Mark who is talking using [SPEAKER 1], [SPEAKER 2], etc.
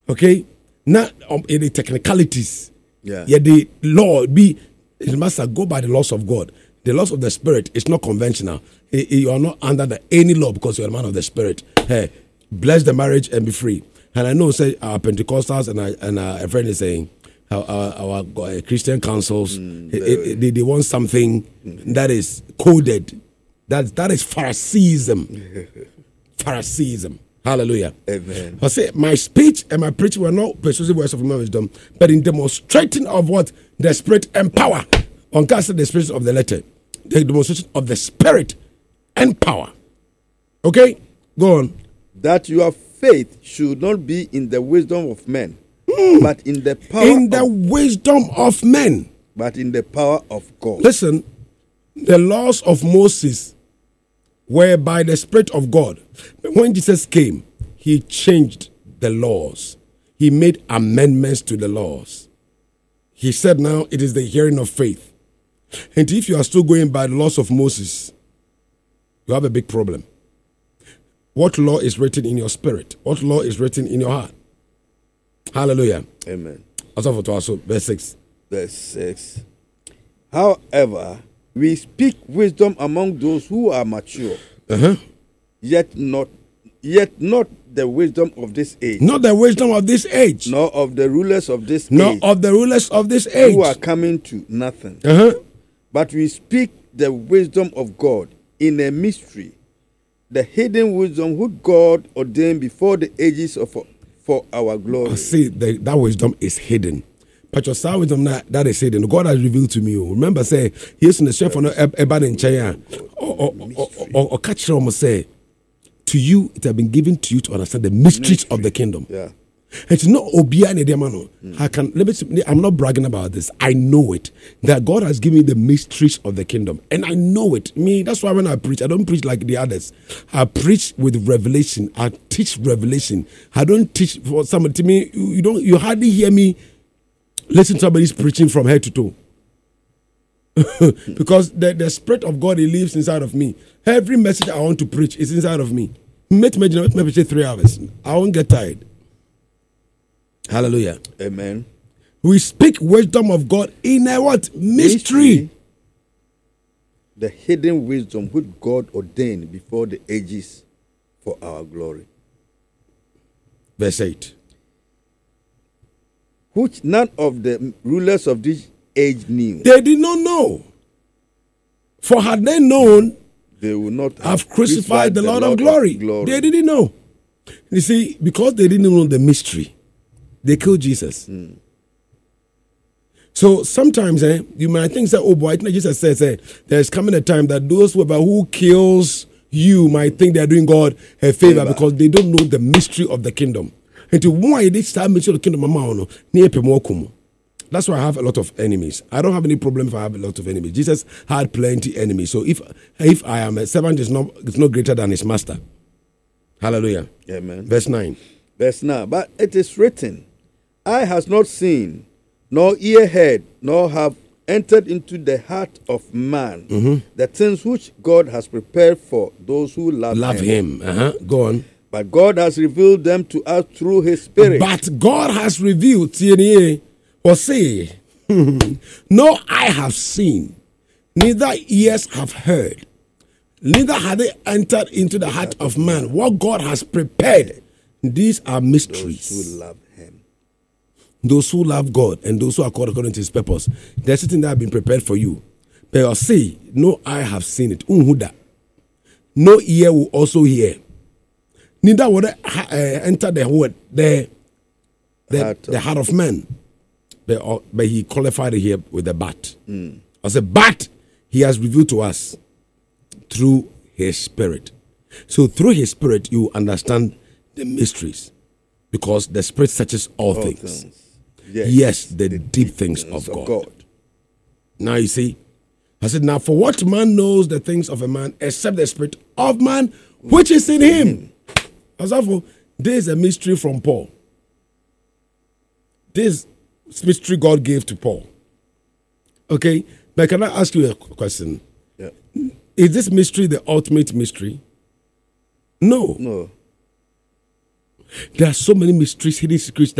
[SPEAKER 1] Okay? Not in the technicalities.
[SPEAKER 2] Yeah.
[SPEAKER 1] Yet the law it must go by the laws of God. The laws of the Spirit is not conventional. You are not under any law because you're a man of the Spirit. Hey, bless the marriage and be free. And I know, say, our Pentecostals and a friend is saying, our Christian councils, they want something that is coded. That is Phariseeism. Phariseeism. Hallelujah.
[SPEAKER 2] Amen.
[SPEAKER 1] I say, my speech and my preaching were not persuasive words of human wisdom, but in demonstrating of what? The Spirit and power. On God said the Spirit of the letter. The demonstration of the Spirit and power. Okay? Go on.
[SPEAKER 2] That your faith should not be in the wisdom of men, but in the power
[SPEAKER 1] wisdom of men.
[SPEAKER 2] But in the power of God.
[SPEAKER 1] Listen, the laws of Moses were by the Spirit of God. But when Jesus came, he changed the laws. He made amendments to the laws. He said now it is the hearing of faith. And if you are still going by the laws of Moses, you have a big problem. What law is written in your spirit? What law is written in your heart? Hallelujah.
[SPEAKER 2] Amen.
[SPEAKER 1] Verse 6.
[SPEAKER 2] Verse 6. However, we speak wisdom among those who are mature, yet not the wisdom of this age.
[SPEAKER 1] Not the wisdom of this age.
[SPEAKER 2] Nor of the rulers of this age.
[SPEAKER 1] Nor of the rulers of this age.
[SPEAKER 2] Who are coming to nothing. But we speak the wisdom of God in a mystery, the hidden wisdom which God ordained before the ages for our glory.
[SPEAKER 1] See, that wisdom is hidden. But your sound wisdom that is hidden. God has revealed to me. Remember, say, he's in the chef on Eban in China. Or catch them say, to you, it has been given to you to understand the mysteries of the kingdom.
[SPEAKER 2] Yeah.
[SPEAKER 1] It's not Obia Nediamano. I'm not bragging about this. I know it. That God has given me the mysteries of the kingdom. And I know it. That's why when I preach, I don't preach like the others. I preach with revelation. I teach revelation. I don't teach for somebody. To me, you hardly hear me listen to somebody's preaching from head to toe. Because the Spirit of God, He lives inside of me. Every message I want to preach is inside of me. Maybe 3 hours. I won't get tired. Hallelujah.
[SPEAKER 2] Amen.
[SPEAKER 1] We speak wisdom of God in a what? Mystery.
[SPEAKER 2] The hidden wisdom which God ordained before the ages for our glory.
[SPEAKER 1] Verse 8.
[SPEAKER 2] Which none of the rulers of this age knew.
[SPEAKER 1] They did not know. For had they known,
[SPEAKER 2] they would not
[SPEAKER 1] have crucified the Lord of glory. They didn't know. You see, because they didn't know the mystery, they killed Jesus. So sometimes you might think that, oh boy, I think Jesus says there's coming a time that those who kills you might think they're doing God a favor because they don't know the mystery of the kingdom. And to why they start mystery of the kingdom, that's why I have a lot of enemies. I don't have any problem if I have a lot of enemies. Jesus had plenty enemies. So if I am a servant, it's not greater than his master. Hallelujah.
[SPEAKER 2] Amen.
[SPEAKER 1] Verse 9.
[SPEAKER 2] Verse 9. But it is written, eye has not seen, nor ear heard, nor have entered into the heart of man the things which God has prepared for those who love him.
[SPEAKER 1] Go on.
[SPEAKER 2] But God has revealed them to us through His Spirit.
[SPEAKER 1] But God has revealed, or say, no eye have seen, neither ears have heard, neither have they entered into the heart of man what God has prepared. These are mysteries.
[SPEAKER 2] Those who love Him.
[SPEAKER 1] Those who love God and those who are called according to His purpose. There's something that has been prepared for you. But I say, no eye have seen it. No ear will also hear. Neither will they enter the heart of man. But He qualified it here with the but. I said, but He has revealed to us through His Spirit. So through His Spirit, you understand the mysteries. Because the Spirit searches all things. Yes, the deep things of God. Now you see, I said, now for what man knows the things of a man except the Spirit of man which is in him. As there is a mystery from Paul. This mystery God gave to Paul. Okay, but can I ask you a question?
[SPEAKER 2] Yeah.
[SPEAKER 1] Is this mystery the ultimate mystery? No.
[SPEAKER 2] No.
[SPEAKER 1] There are so many mysteries, hidden secrets